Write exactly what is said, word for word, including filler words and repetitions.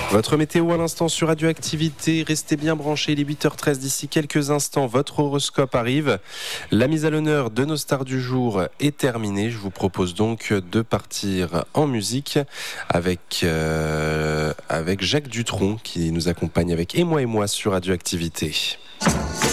Votre météo à l'instant sur Radioactivité, restez bien branchés, il est huit heures treize, d'ici quelques instants, votre horoscope arrive. La mise à l'honneur de nos stars du jour est terminée, je vous propose donc de partir en musique avec, euh, avec Jacques Dutronc qui nous accompagne avec Et moi et moi sur Radioactivité.